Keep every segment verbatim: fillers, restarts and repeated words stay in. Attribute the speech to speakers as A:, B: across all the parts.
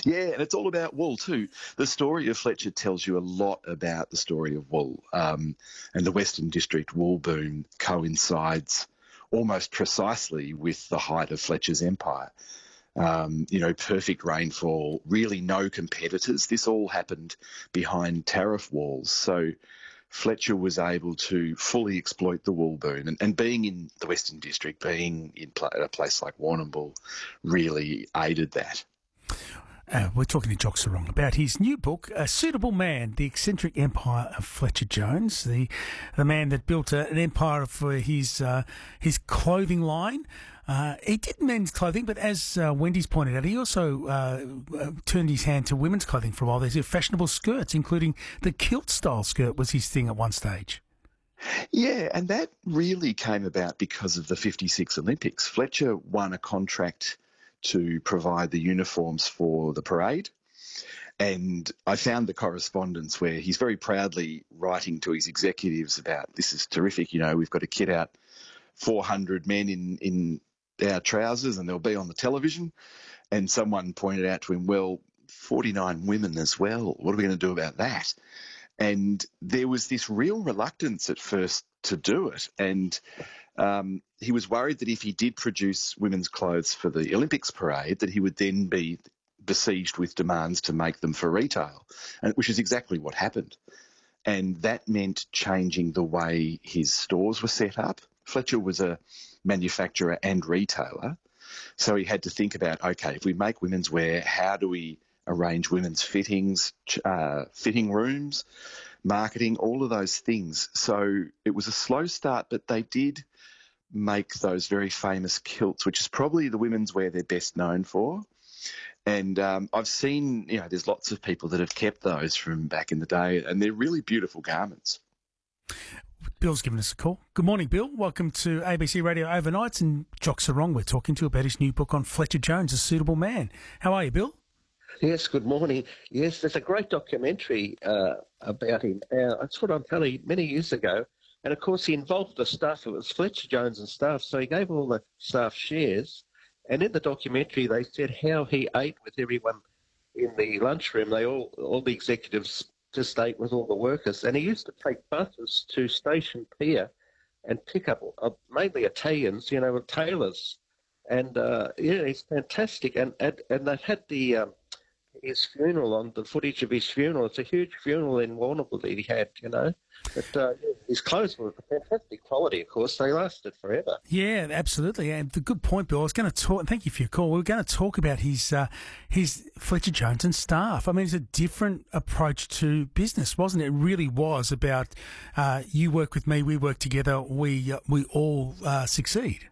A: Yeah, and it's all about wool too. The story of Fletcher tells you a lot about the story of wool, um, and the Western District wool boom coincides almost precisely with the height of Fletcher's empire. Um, you know, perfect rainfall, really no competitors. This all happened behind tariff walls. So Fletcher was able to fully exploit the wool boom. And, and being in the Western District, being in pl- a place like Warrnambool, really aided that.
B: Uh, we're talking to Jock Serong about his new book, A Suitable Man, The Eccentric Empire of Fletcher Jones, the the man that built a, an empire for his uh, his clothing line. Uh, he did men's clothing, but as uh, Wendy's pointed out, he also uh, uh, turned his hand to women's clothing for a while. There's fashionable skirts, including the kilt-style skirt was his thing at one stage.
A: Yeah, and that really came about because of the fifty-six Olympics. Fletcher won a contract to provide the uniforms for the parade. And I found the correspondence where he's very proudly writing to his executives about, this is terrific, you know, we've got to kit out four hundred men in, in our trousers and they'll be on the television. And someone pointed out to him, well, forty-nine women as well. What are we going to do about that? And there was this real reluctance at first to do it. And um, he was worried that if he did produce women's clothes for the Olympics parade, that he would then be besieged with demands to make them for retail, and, which is exactly what happened. And that meant changing the way his stores were set up. Fletcher was a manufacturer and retailer, so he had to think about, okay, if we make women's wear, how do we arrange women's fittings, uh, fitting rooms, marketing, all of those things. So it was a slow start, but they did make those very famous kilts, which is probably the women's wear they're best known for. And um, I've seen, you know, there's lots of people that have kept those from back in the day, and they're really beautiful garments.
B: Bill's given us a call. Good morning, Bill. Welcome to A B C Radio Overnights, and Jock Serong we're talking to about his new book on Fletcher Jones, A Suitable Man. How are you, Bill?
C: Yes, good morning. Yes, there's a great documentary uh, about him. Uh, I saw it on telly many years ago, and of course he involved the staff. It was Fletcher Jones and staff, so he gave all the staff shares. And in the documentary, they said how he ate with everyone in the lunchroom. They all, all the executives just ate with all the workers, and he used to take buses to Station Pier and pick up uh, mainly Italians, you know, tailors. And uh, yeah, he's fantastic. And and, and they had the um, his funeral on the footage of his funeral. It's a huge funeral in Warrnambool that he had, you know. But uh, his clothes were fantastic quality, of course. They lasted forever.
B: Yeah, absolutely. And the good point, Bill. I was going to talk. Thank you for your call. We were going to talk about his uh, his Fletcher Jones and staff. I mean, it's a different approach to business, wasn't it? It really was about uh, you work with me, we work together, we uh, we all uh, succeed.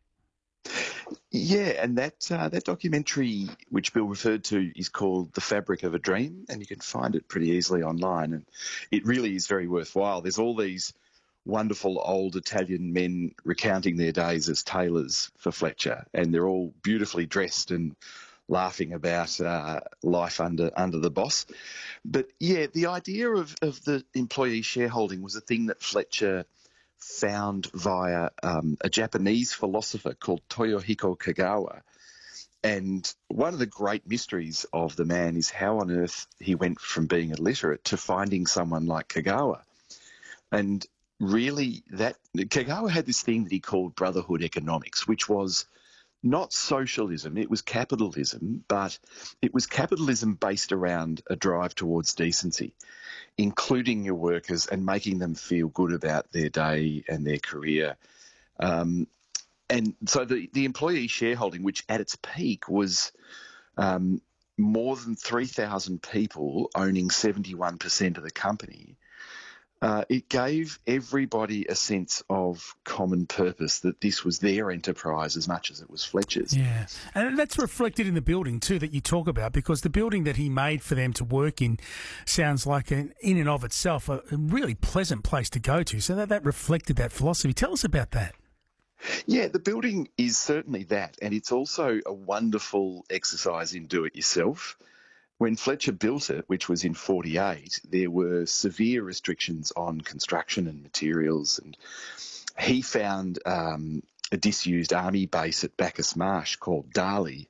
A: Yeah, and that uh, that documentary, which Bill referred to, is called The Fabric of a Dream, and you can find it pretty easily online. And it really is very worthwhile. There's all these wonderful old Italian men recounting their days as tailors for Fletcher, and they're all beautifully dressed and laughing about uh, life under under the boss. But yeah, the idea of, of the employee shareholding was a thing that Fletcher found via um, a Japanese philosopher called Toyohiko Kagawa. And one of the great mysteries of the man is how on earth he went from being illiterate to finding someone like Kagawa. And really, that Kagawa had this thing that he called brotherhood economics, which was not socialism, it was capitalism, but it was capitalism based around a drive towards decency, including your workers and making them feel good about their day and their career. Um, and so the, the employee shareholding, which at its peak was um, more than three thousand people owning seventy-one percent of the company, Uh, it gave everybody a sense of common purpose, that this was their enterprise as much as it was Fletcher's.
B: Yeah, and that's reflected in the building too that you talk about, because the building that he made for them to work in sounds like, an, in and of itself, a, a really pleasant place to go to. So that, that reflected that philosophy. Tell us about that.
A: Yeah, the building is certainly that, and it's also a wonderful exercise in do-it-yourself. When Fletcher built it, which was in forty-eight, there were severe restrictions on construction and materials, and he found um, a disused army base at Bacchus Marsh called Darley,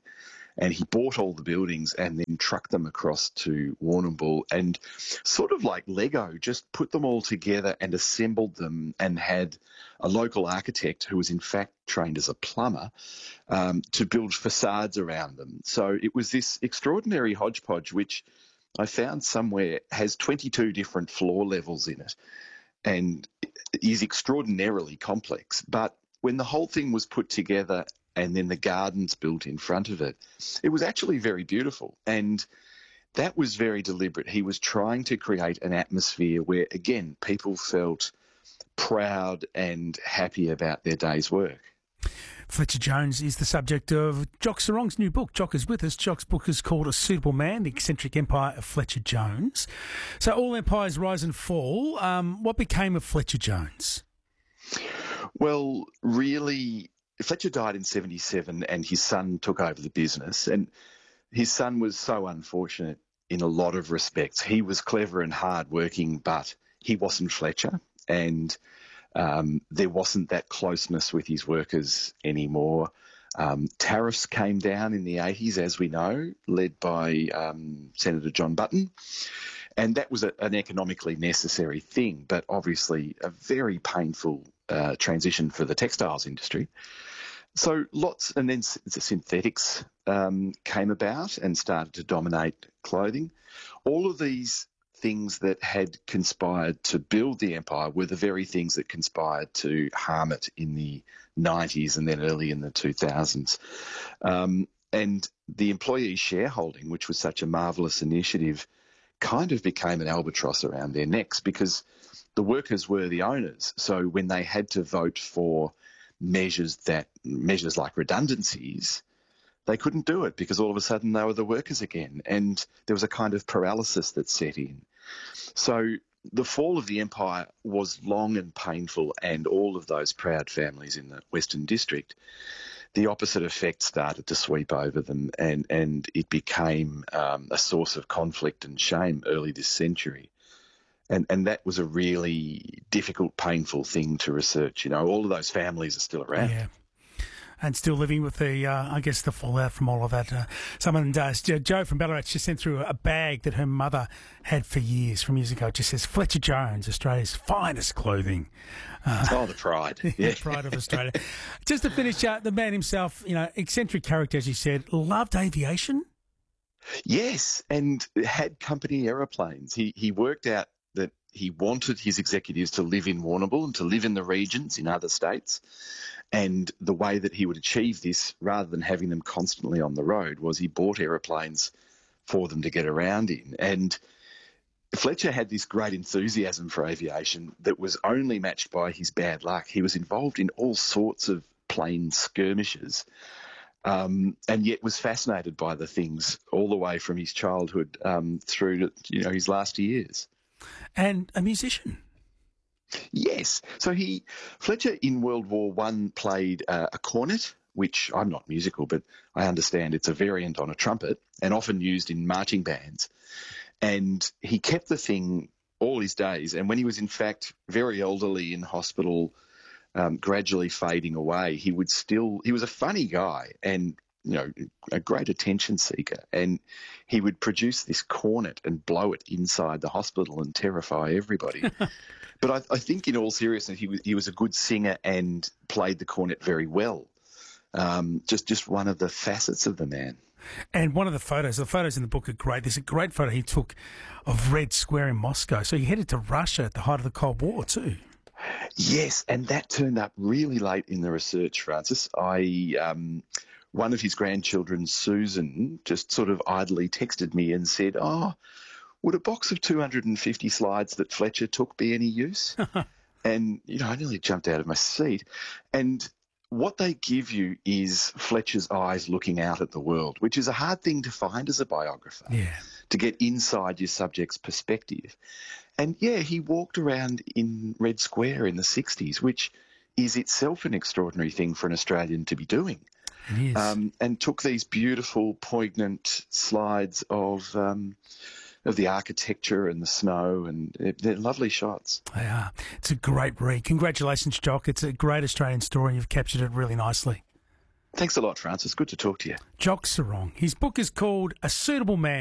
A: And he bought all the buildings and then trucked them across to Warrnambool and sort of like Lego, just put them all together and assembled them, and had a local architect who was in fact trained as a plumber um, to build facades around them. So it was this extraordinary hodgepodge, which I found somewhere has twenty-two different floor levels in it and is extraordinarily complex. But when the whole thing was put together and then the gardens built in front of it, it was actually very beautiful. And that was very deliberate. He was trying to create an atmosphere where, again, people felt proud and happy about their day's work.
B: Fletcher Jones is the subject of Jock Serong's new book. Jock is with us. Jock's book is called A Suitable Man, The Eccentric Empire of Fletcher Jones. So all empires rise and fall. Um, what became of Fletcher Jones?
A: Well, really, Fletcher died in seventy-seven and his son took over the business. And his son was so unfortunate in a lot of respects. He was clever and hardworking, but he wasn't Fletcher. And um, there wasn't that closeness with his workers anymore. Um, tariffs came down in the eighties, as we know, led by um, Senator John Button. And that was a, an economically necessary thing, but obviously a very painful uh, transition for the textiles industry. So lots, and then the synthetics um, came about and started to dominate clothing. All of these things that had conspired to build the empire were the very things that conspired to harm it in the nineties and then early in the two thousands. Um, and the employee shareholding, which was such a marvellous initiative, kind of became an albatross around their necks because the workers were the owners. So when they had to vote for measures that measures like redundancies, they couldn't do it because all of a sudden they were the workers again, and there was a kind of paralysis that set in. So the fall of the empire was long and painful, and all of those proud families in the Western District, the opposite effect started to sweep over them, and, and it became um, a source of conflict and shame early this century. And and that was a really difficult, painful thing to research. You know, all of those families are still around.
B: Yeah. And still living with the, uh, I guess, the fallout from all of that. Uh, someone does. Jo from Ballarat just sent through a bag that her mother had for years, from years ago. It just says Fletcher Jones, Australia's finest clothing.
A: Uh, oh, the pride.
B: Yeah. Pride of Australia. Just to finish, uh, the man himself, you know, eccentric character, as you said, loved aviation.
A: Yes, and had company aeroplanes. He he worked out that he wanted his executives to live in Warrnambool and to live in the regions in other states. And the way that he would achieve this, rather than having them constantly on the road, was he bought aeroplanes for them to get around in. And Fletcher had this great enthusiasm for aviation that was only matched by his bad luck. He was involved in all sorts of plane skirmishes, um, and yet was fascinated by the things all the way from his childhood um, through to, you know, his last years.
B: And a musician.
A: Yes. So he, Fletcher in World War One played uh, a cornet, which I'm not musical, but I understand it's a variant on a trumpet and often used in marching bands. And he kept the thing all his days. And when he was in fact very elderly in hospital, um, gradually fading away, he would still, he was a funny guy and, you know, a great attention seeker. And he would produce this cornet and blow it inside the hospital and terrify everybody. But I, I think in all seriousness, he was, he was a good singer and played the cornet very well. Um, just, just one of the facets of the man.
B: And one of the photos, the photos in the book are great. There's a great photo he took of Red Square in Moscow. So he headed to Russia at the height of the Cold War too.
A: Yes, and that turned up really late in the research, Francis. I... Um, One of his grandchildren, Susan, just sort of idly texted me and said, oh, would a box of two hundred fifty slides that Fletcher took be any use? And, you know, I nearly jumped out of my seat. And what they give you is Fletcher's eyes looking out at the world, which is a hard thing to find as a biographer,
B: yeah.
A: to get inside your subject's perspective. And, yeah, he walked around in Red Square in the sixties, which is itself an extraordinary thing for an Australian to be doing. Um, and took these beautiful, poignant slides of um, of the architecture and the snow, and they're lovely shots.
B: They are. It's a great read. Congratulations, Jock. It's a great Australian story. You've captured it really nicely.
A: Thanks a lot, Francis. Good to talk to you.
B: Jock Sarong. His book is called A Suitable Man.